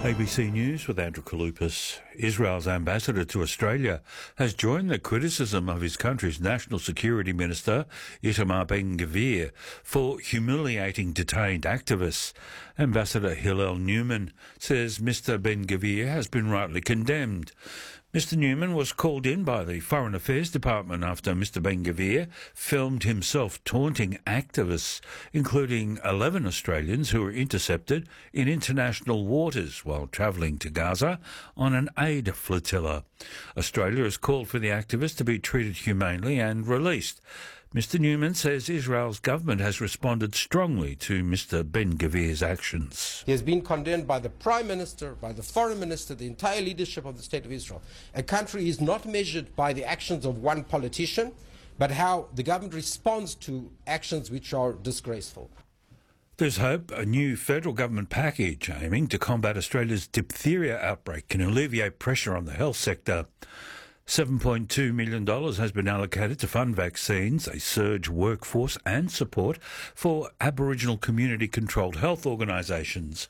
ABC News with Andrew Kaloupas. Israel's ambassador to Australia has joined the criticism of his country's National Security Minister, Itamar Ben-Gvir, for humiliating detained activists. Ambassador Hillel Newman says Mr Ben-Gvir has been rightly condemned. Mr Newman was called in by the Foreign Affairs Department after Mr Ben-Gvir filmed himself taunting activists, including 11 Australians who were intercepted in international waters while travelling to Gaza on an aid flotilla. Australia has called for the activists to be treated humanely and released. Mr Newman says Israel's government has responded strongly to Mr Ben-Gvir's actions. He has been condemned by the Prime Minister, by the Foreign Minister, the entire leadership of the State of Israel. A country is not measured by the actions of one politician, but how the government responds to actions which are disgraceful. There's hope a new federal government package aiming to combat Australia's diphtheria outbreak can alleviate pressure on the health sector. $7.2 million has been allocated to fund vaccines, a surge workforce and support for Aboriginal community-controlled health organisations.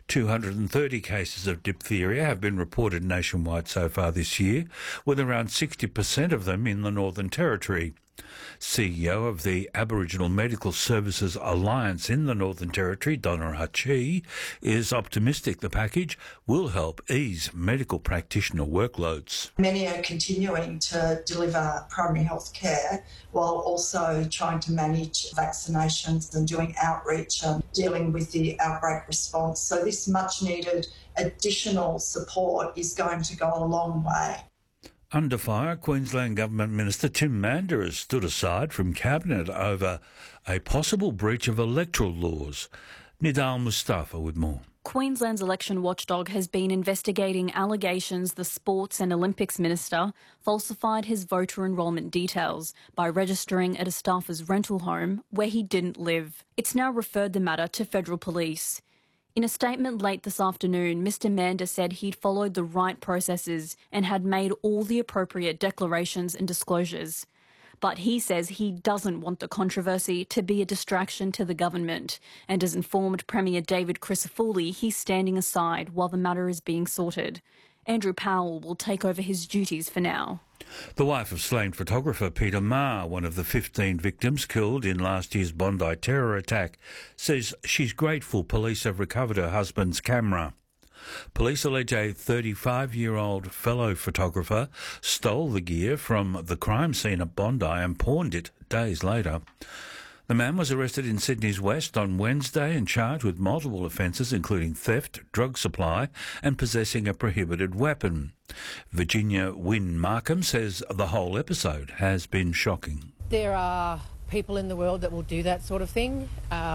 230 cases of diphtheria have been reported nationwide so far this year, with around 60% of them in the Northern Territory. CEO of the Aboriginal Medical Services Alliance in the Northern Territory, Donna Hachi, is optimistic the package will help ease medical practitioner workloads. Many are continuing to deliver primary health care while also trying to manage vaccinations and doing outreach and dealing with the outbreak response. So this much needed additional support is going to go a long way. Under fire, Queensland Government Minister Tim Mander has stood aside from Cabinet over a possible breach of electoral laws. Nidal Mustafa with more. Queensland's election watchdog has been investigating allegations the Sports and Olympics Minister falsified his voter enrolment details by registering at a staffer's rental home where he didn't live. It's now referred the matter to federal police. In a statement late this afternoon, Mr Mander said he'd followed the right processes and had made all the appropriate declarations and disclosures. But he says he doesn't want the controversy to be a distraction to the government and has informed Premier David Crisafulli he's standing aside while the matter is being sorted. Andrew Powell will take over his duties for now. The wife of slain photographer Peter Maher, one of the 15 victims killed in last year's Bondi terror attack, says she's grateful police have recovered her husband's camera. Police allege a 35-year-old fellow photographer stole the gear from the crime scene at Bondi and pawned it days later. The man was arrested in Sydney's West on Wednesday and charged with multiple offences including theft, drug supply and possessing a prohibited weapon. Virginia Wynne Markham says the whole episode has been shocking. There are people in the world that will do that sort of thing.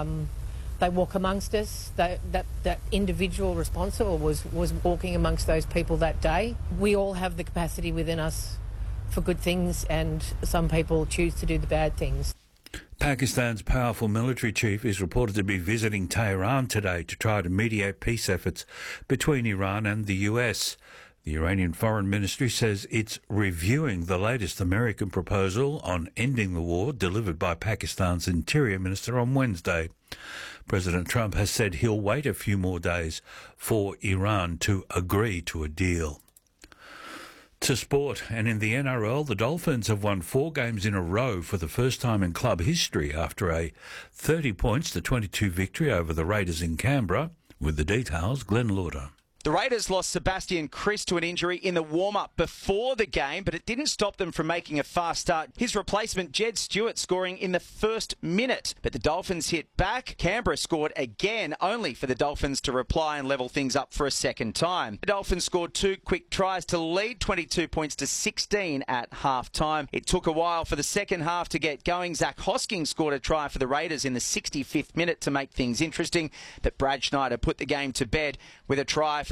They walk amongst us. That individual responsible was walking amongst those people that day. We all have the capacity within us for good things, and some people choose to do the bad things. Pakistan's powerful military chief is reported to be visiting Tehran today to try to mediate peace efforts between Iran and the US. The Iranian Foreign Ministry says it's reviewing the latest American proposal on ending the war delivered by Pakistan's Interior Minister on Wednesday. President Trump has said he'll wait a few more days for Iran to agree to a deal. To sport, and in the NRL, the Dolphins have won 4 games in a row for the first time in club history after a 30 points to 22 victory over the Raiders in Canberra. With the details, Glenn Lauder. The Raiders lost Sebastian Kris to an injury in the warm-up before the game, but it didn't stop them from making a fast start. His replacement, Jed Stewart, scoring in the first minute. But the Dolphins hit back. Canberra scored again, only for the Dolphins to reply and level things up for a second time. The Dolphins scored 2 quick tries to lead 22 points to 16 at half-time. It took a while for the second half to get going. Zach Hosking scored a try for the Raiders in the 65th minute to make things interesting, but Brad Schneider put the game to bed with a try for